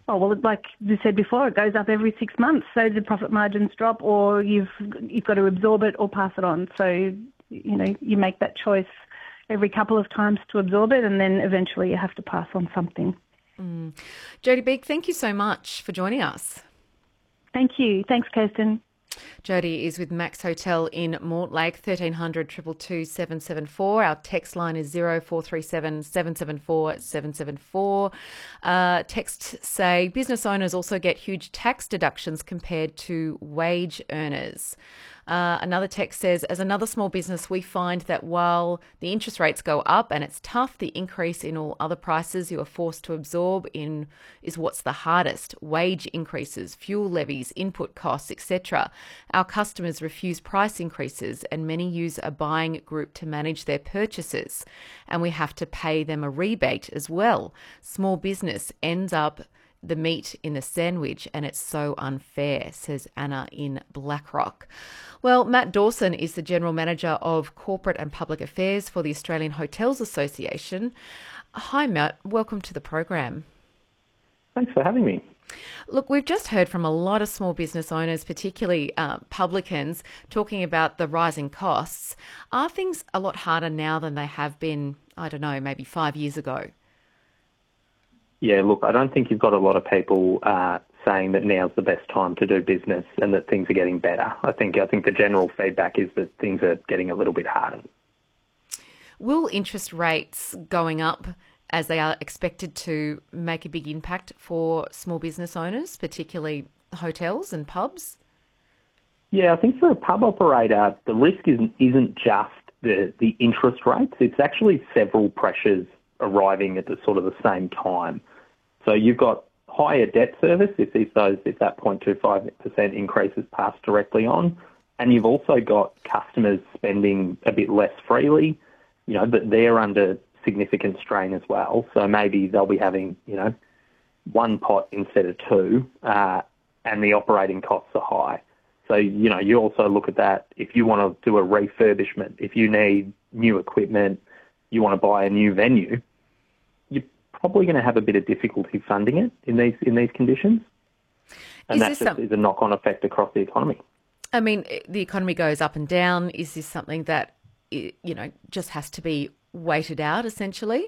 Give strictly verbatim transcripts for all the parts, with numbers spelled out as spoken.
Oh, well, like you said before, it goes up every six months, so the profit margins drop, or you've you've got to absorb it or pass it on. So, you know, you make that choice every couple of times to absorb it, and then eventually you have to pass on something. Mm. Jody Beek, thank you so much for joining us. Thank you. Thanks, Kirsten. Jody is with Max Hotel in Mortlake, thirteen hundred, two two two, seven seven four. Our text line is zero four three seven, seven seven four, seven seven four. Uh, texts say business owners also get huge tax deductions compared to wage earners. Uh, another text says, as another small business, we find that while the interest rates go up and it's tough, the increase in all other prices you are forced to absorb in is what's the hardest. Wage increases, fuel levies, input costs, et cetera. Our customers refuse price increases and many use a buying group to manage their purchases, and we have to pay them a rebate as well. Small business ends up the meat in the sandwich, and it's so unfair, says Anna in Blackrock. Well, Matt Dawson is the General Manager of Corporate and Public Affairs for the Australian Hotels Association. Hi, Matt. Welcome to the program. Thanks for having me. Look, we've just heard from a lot of small business owners, particularly uh, publicans, talking about the rising costs. Are things a lot harder now than they have been, I don't know, maybe five years ago? Yeah, look, I don't think you've got a lot of people uh, saying that now's the best time to do business and that things are getting better. I think I think the general feedback is that things are getting a little bit harder. Will interest rates going up, as they are expected to, make a big impact for small business owners, particularly hotels and pubs? Yeah, I think for a pub operator, the risk isn't, isn't just the, the interest rates. It's actually several pressures arriving at the sort of the same time. So you've got higher debt service if these those if that zero point two five percent increase is passed directly on, and you've also got customers spending a bit less freely, you know, but they're under significant strain as well. So maybe they'll be having, you know, one pot instead of two, uh, and the operating costs are high. So, you know, you also look at that if you want to do a refurbishment, if you need new equipment, you want to buy a new venue, you're probably going to have a bit of difficulty funding it in these in these conditions. And that just some... is a knock-on effect across the economy. I mean, the economy goes up and down. Is this something that, you know, just has to be weighted out, essentially?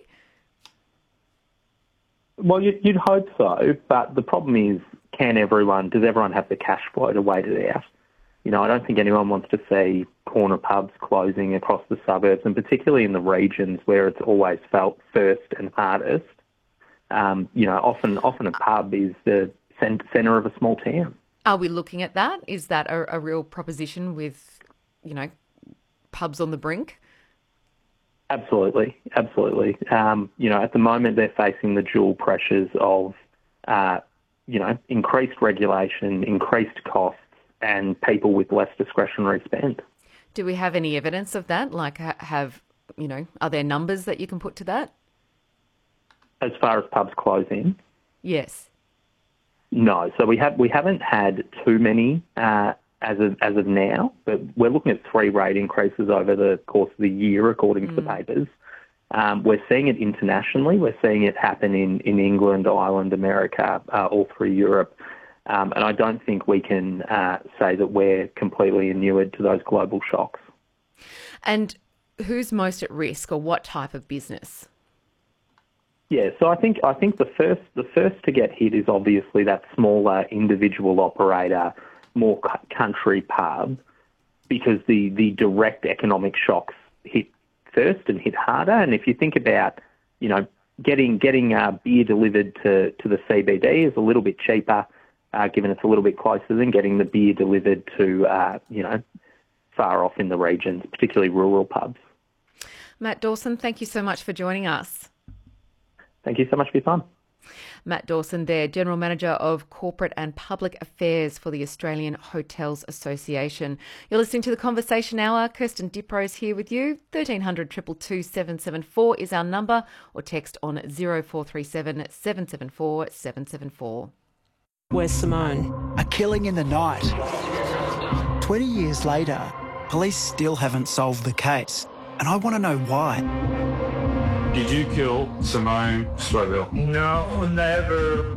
Well, you'd, you'd hope so, but the problem is, can everyone, does everyone have the cash flow to wait it out? You know, I don't think anyone wants to see corner pubs closing across the suburbs, and particularly in the regions where it's always felt first and hardest. Um, you know, often often a pub is the centre of a small town. Are we looking at that? Is that a, a real proposition with, you know, pubs on the brink? Absolutely, absolutely. Um, you know, at the moment they're facing the dual pressures of, uh, you know, increased regulation, increased costs, and people with less discretionary spend. Do we have any evidence of that? Like, have, you know, are there numbers that you can put to that? As far as pubs closing? Yes. No. So we have we haven't had too many uh, as of as of now, but we're looking at three rate increases over the course of the year, according mm. to the papers. Um, we're seeing it internationally. We're seeing it happen in, in England, Ireland, America, uh, all through Europe. Um, and I don't think we can uh, say that we're completely inured to those global shocks. And who's most at risk, or what type of business? Yeah, so I think I think the first the first to get hit is obviously that smaller individual operator, more country pub, because the, the direct economic shocks hit first and hit harder. And if you think about, you know, getting getting uh, beer delivered to, to the C B D is a little bit cheaper, uh, given it's a little bit closer than getting the beer delivered to, uh, you know, far off in the regions, particularly rural pubs. Matt Dawson, thank you so much for joining us. Thank you so much for your time. Matt Dawson there, General Manager of Corporate and Public Affairs for the Australian Hotels Association. You're listening to The Conversation Hour. Kirsten Diprose here with you. thirteen hundred, two two two, seven seven four is our number, or text on zero four three seven, seven seven four, seven seven four. Where's Simone? A killing in the night. twenty years later, police still haven't solved the case, and I want to know why. Did you kill Simone Strobel? No, never.